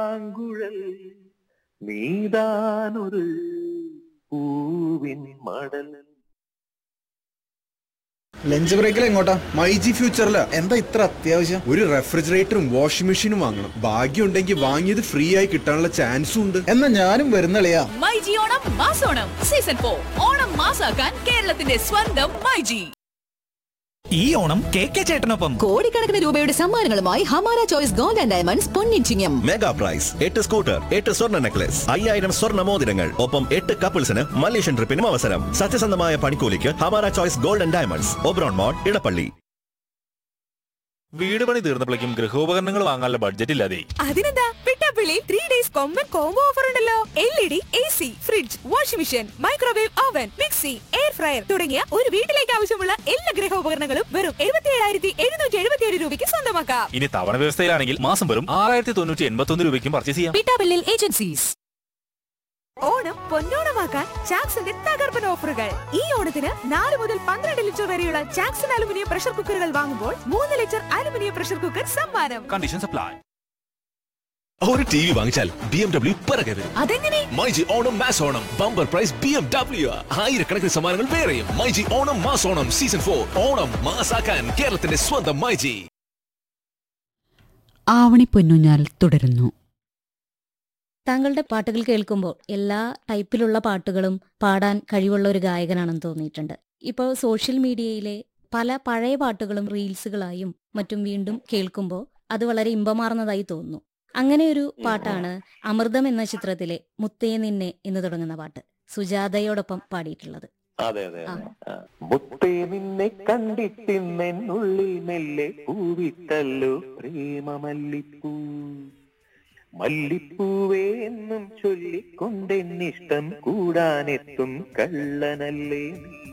ആങ്കുഴൽ നീതാനൊരു പൂവിൻ മടൽ. ലഞ്ച് ബ്രേക്കിൽ എങ്ങോട്ടാ? മൈജി ഫ്യൂച്ചറില. എന്താ ഇത്ര അത്യാവശ്യം? ഒരു റെഫ്രിജറേറ്ററും വാഷിംഗ് മെഷീനും വാങ്ങണം. ഭാഗ്യം ഉണ്ടെങ്കിൽ വാങ്ങിയത് ഫ്രീ ആയി കിട്ടാനുള്ള ചാൻസും ഉണ്ട്. എന്നാ ഞാനും വരുന്നളിയാ. മൈജി ഓണം മാസോണം സീസൺ 4 ഓണം മാസാക്കാൻ കേരളത്തിന്റെ സ്വന്തം മൈജി. ഈ ഓണം കെ ചേട്ടനൊപ്പം കോടിക്കണക്കിന് രൂപയുടെ സമ്മാനങ്ങളുമായി Hamara choice gold and diamonds പൊന്നിച്ചിങ്ങം. Mega price 8 scooter, 8 സ്വർണ്ണ നെക്ലസ്, 5000 സ്വർണ്ണ മോതിരങ്ങൾ, ഒപ്പം 8 കപ്പിൾസിന് മലേഷ്യൻ ട്രിപ്പിനും അവസരം. സത്യസന്ധമായ പണിക്കൂലിക്ക് Hamara choice gold and diamonds, Oberon മോൾ, ഇടപ്പള്ളി. വീട് പണി തീർന്നപ്പോഴേക്കും ഗൃഹോപകരണങ്ങൾ വാങ്ങാനുള്ള ബഡ്ജറ്റ് ഇല്ലാതെ. അതിനെന്താ, പിട്ടാപ്പിള്ളി 3 days കൊമ്പൻ കോംബോ ഓഫർ ഉണ്ടല്ലോ. LED, AC, fridge, washing machine, microwave oven, mixie, air fryer തുടങ്ങിയ ഒരു വീട്ടിലേക്ക് ആവശ്യമുള്ള എല്ലാ ഗൃഹോപകരണങ്ങളും വെറും 77,777 രൂപയ്ക്ക് സ്വന്തമാക്കാം. ഇനി തവണ വ്യവസ്ഥയിലാണെങ്കിൽ മാസം വെറും 6,981 രൂപയ്ക്കും പർച്ചേസ് ചെയ്യാം. പിട്ടാപ്പിള്ളി ഏജൻസീസ്. ഓണം പൊന്നോണമാക്കാൻ ചാക്സിന്റെ തകർപ്പൻ ഓഫറുകൾ. ഈ ഓണത്തിന് 4 മുതൽ 12 ലിറ്റർ വരെയുള്ള ചാക്സൺ അലുമിനിയം പ്രഷർ കുക്കറുകൾ വാങ്ങുമ്പോൾ 3 ലിറ്റർ അലുമിനിയം പ്രഷർ കുക്കർ സമ്മാനം. Conditions apply. ഒരു ടി വി വാങ്ങിച്ചാൽ BMW പിറകെ വരും. അതെങ്ങനെ? MyG Onam mass Onam bumper prize BMW. ആയിരക്കണക്കിന് സമ്മാനങ്ങൾ വേറെയും. മൈജി ഓണം മാസ് ഓണം സീസൺ 4 ഓണം മാസാക്കാൻ കേരളത്തിന്റെ സ്വന്തം മൈജി. ആവണി പൊന്നൂഞ്ഞാൽ തുടരുന്നു. താങ്കളുടെ പാട്ടുകൾ കേൾക്കുമ്പോൾ എല്ലാ ടൈപ്പിലുള്ള പാട്ടുകളും പാടാൻ കഴിവുള്ള ഒരു ഗായകനാണെന്ന് തോന്നിയിട്ടുണ്ട്. ഇപ്പോൾ സോഷ്യൽ മീഡിയയിലെ പല പഴയ പാട്ടുകളും റീൽസുകളായും മറ്റും വീണ്ടും കേൾക്കുമ്പോൾ അത് വളരെ ഇമ്പമാർന്നതായി തോന്നുന്നു. അങ്ങനെ ഒരു പാട്ടാണ് അമൃതം എന്ന ചിത്രത്തിലെ മുത്തേ നിന്നെ എന്ന് തുടങ്ങുന്ന പാട്ട്, സുജാതയോടൊപ്പം പാടിയിട്ടുള്ളത്. അതെ അതെ മുത്തേ നിന്നെ കണ്ടിട്ടിന്നുള്ളിൽ മെല്ലെ പൂവിട്ടല്ലോ പ്രേമമല്ലിപ്പൂ. മല്ലിപ്പൂവേ എന്നും ചൊല്ലിക്കൊണ്ടെന്നിഷ്ടം കൂടാനെത്തും കള്ളനല്ലേ നീ.